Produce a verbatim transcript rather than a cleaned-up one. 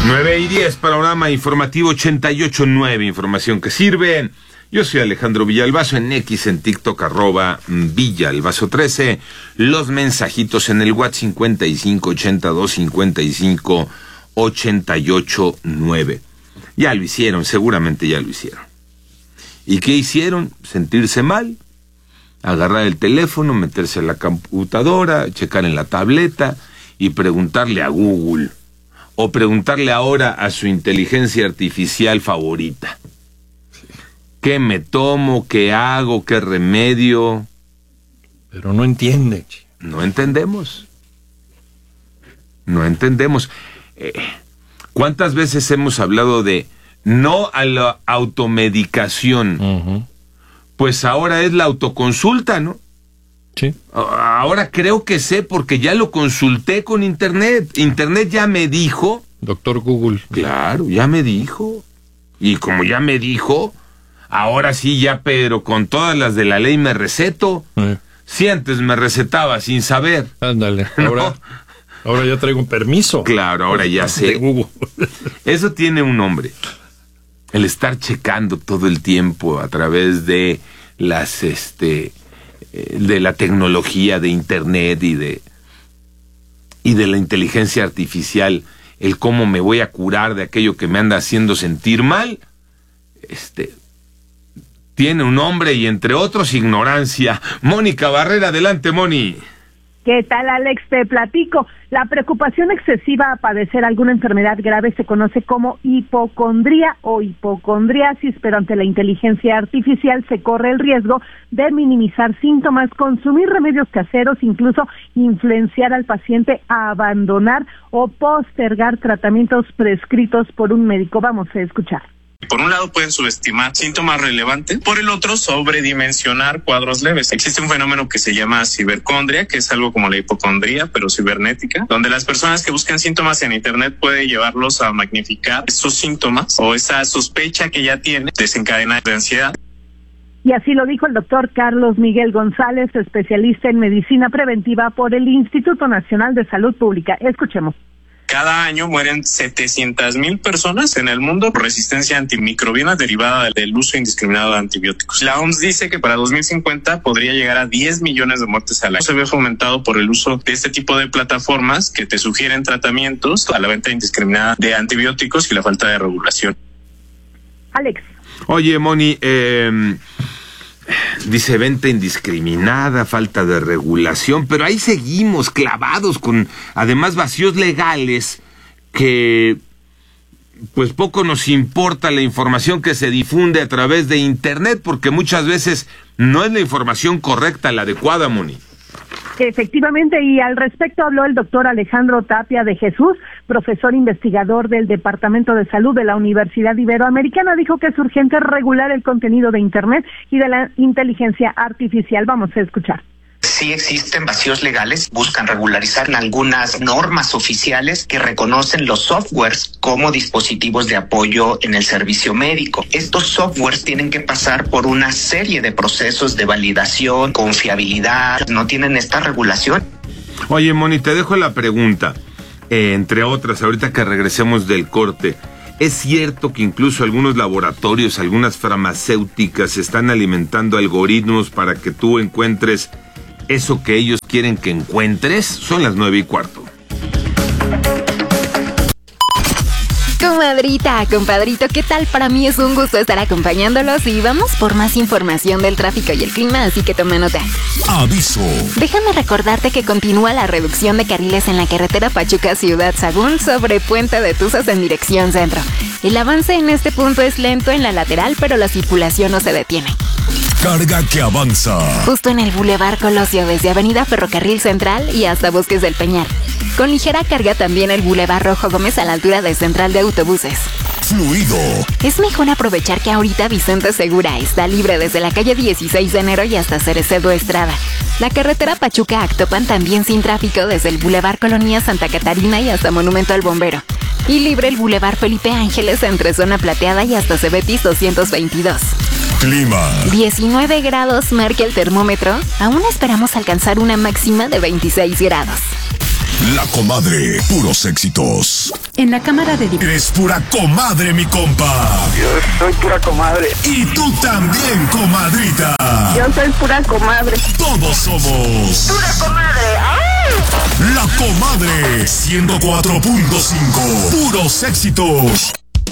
nueve y diez, panorama informativo ochenta y ocho punto nueve, información que sirve. Yo soy Alejandro Villalbazo, en X, en TikTok, arroba Villalbazo trece. Los mensajitos en el WhatsApp cincuenta y cinco ochenta y dos cincuenta y cinco ochenta y ocho nueve. Ya lo hicieron, seguramente ya lo hicieron. ¿Y qué hicieron? Sentirse mal, agarrar el teléfono, meterse a la computadora, checar en la tableta y preguntarle a Google, o preguntarle ahora a su inteligencia artificial favorita. ¿Qué me tomo? ¿Qué hago? ¿Qué remedio? Pero no entiende. No entendemos. No entendemos. Eh, ¿Cuántas veces hemos hablado de no a la automedicación? Uh-huh. Pues ahora es la autoconsulta, ¿no? Sí. Ahora creo que sé porque ya lo consulté con Internet. Internet ya me dijo. Doctor Google. Claro, ya me dijo. Y como ya me dijo, ahora sí ya, pero con todas las de la ley me receto. Eh. Si antes me recetaba sin saber. Ándale, ahora, ¿no? Ahora ya traigo un permiso. Claro, ahora ya sé. De Google. Eso tiene un nombre. El estar checando todo el tiempo a través de las, este... de la tecnología de Internet y de y de la inteligencia artificial, el cómo me voy a curar de aquello que me anda haciendo sentir mal, este tiene un nombre y entre otros ignorancia. Mónica Barrera, adelante, Moni. ¿Qué tal, Alex? Te platico. La preocupación excesiva a padecer alguna enfermedad grave se conoce como hipocondría o hipocondriasis, pero ante la inteligencia artificial se corre el riesgo de minimizar síntomas, consumir remedios caseros, incluso influenciar al paciente a abandonar o postergar tratamientos prescritos por un médico. Vamos a escuchar. Por un lado pueden subestimar síntomas relevantes, por el otro sobredimensionar cuadros leves. Existe un fenómeno que se llama cibercondria, que es algo como la hipocondría, pero cibernética, donde las personas que buscan síntomas en Internet pueden llevarlos a magnificar esos síntomas o esa sospecha que ya tienen, desencadenar de ansiedad. Y así lo dijo el doctor Carlos Miguel González, especialista en medicina preventiva por el Instituto Nacional de Salud Pública. Escuchemos. Cada año mueren setecientas mil personas en el mundo por resistencia antimicrobiana derivada del uso indiscriminado de antibióticos. La O M S dice que para dos mil cincuenta podría llegar a diez millones de muertes al año. Se ve fomentado por el uso de este tipo de plataformas que te sugieren tratamientos a la venta indiscriminada de antibióticos y la falta de regulación. Alex. Oye, Moni, eh... dice venta indiscriminada, falta de regulación, pero ahí seguimos clavados con, además, vacíos legales que, pues, poco nos importa la información que se difunde a través de Internet, porque muchas veces no es la información correcta, la adecuada, Moni. Efectivamente, y al respecto habló el doctor Alejandro Tapia de Jesús, profesor investigador del Departamento de Salud de la Universidad Iberoamericana. Dijo que es urgente regular el contenido de Internet y de la inteligencia artificial. Vamos a escuchar. Sí existen vacíos legales, buscan regularizar algunas normas oficiales que reconocen los softwares como dispositivos de apoyo en el servicio médico. Estos softwares tienen que pasar por una serie de procesos de validación, confiabilidad, no tienen esta regulación. Oye, Moni, te dejo la pregunta, eh, entre otras, ahorita que regresemos del corte. ¿Es cierto que incluso algunos laboratorios, algunas farmacéuticas están alimentando algoritmos para que tú encuentres eso que ellos quieren que encuentres? Son las nueve y cuarto. Comadrita, compadrito, ¿qué tal? Para mí es un gusto estar acompañándolos y vamos por más información del tráfico y el clima, así que toma nota. Aviso. Déjame recordarte que continúa la reducción de carriles en la carretera Pachuca-Ciudad Sagún sobre Puente de Tuzas en dirección centro. El avance en este punto es lento en la lateral, pero la circulación no se detiene. Carga que avanza. Justo en el Boulevard Colosio, desde Avenida Ferrocarril Central y hasta Bosques del Peñal. Con ligera carga también el Boulevard Rojo Gómez a la altura de Central de Autobuses. Fluido. Es mejor aprovechar que ahorita Vicente Segura está libre desde la calle dieciséis de enero y hasta Cerecedo Estrada. La carretera Pachuca-Actopan también sin tráfico desde el Boulevard Colonia Santa Catarina y hasta Monumento al Bombero. Y libre el Boulevard Felipe Ángeles entre Zona Plateada y hasta Cebetis doscientos veintidós. Clima. diecinueve grados marca el termómetro. Aún esperamos alcanzar una máxima de veintiséis grados. La Comadre, puros éxitos. En la Cámara de Diputados. Eres pura comadre, mi compa. Yo soy pura comadre. Y tú también, comadrita. Yo soy pura comadre. Todos somos Pura comadre. ¡Ay! La Comadre ciento cuatro punto cinco. Puros éxitos.